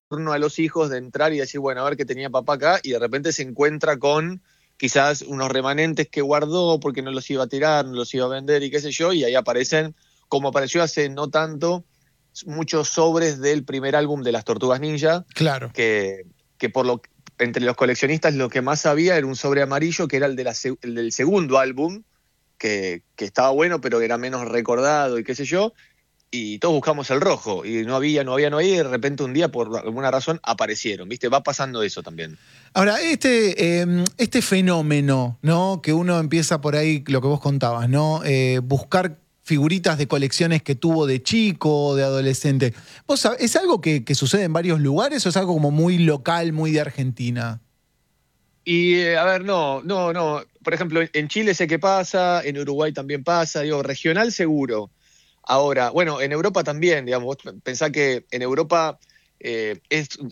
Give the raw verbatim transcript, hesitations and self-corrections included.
turno a los hijos de entrar y decir, bueno, a ver qué tenía papá acá, y de repente se encuentra con quizás unos remanentes que guardó porque no los iba a tirar, no los iba a vender y qué sé yo, y ahí aparecen, como apareció hace no tanto, muchos sobres del primer álbum de las Tortugas Ninja, Claro. que, que por lo entre los coleccionistas lo que más había era un sobre amarillo que era el, de la, el del segundo álbum, que, que estaba bueno, pero era menos recordado y qué sé yo, y todos buscamos el rojo, y no había, no había, no había, y de repente un día, por alguna razón, aparecieron, ¿viste? Va pasando eso también. Ahora, este, eh, este fenómeno, ¿no? Que uno empieza por ahí, lo que vos contabas, ¿no? Eh, buscar figuritas de colecciones que tuvo de chico, de adolescente. ¿Vos sab- ¿Es algo que, que sucede en varios lugares o es algo como muy local, muy de Argentina? Y, eh, a ver, no, no, no. Por ejemplo, en Chile sé que pasa, en Uruguay también pasa, digo, regional seguro. Ahora, bueno, en Europa también, digamos, vos pensá que en Europa eh, es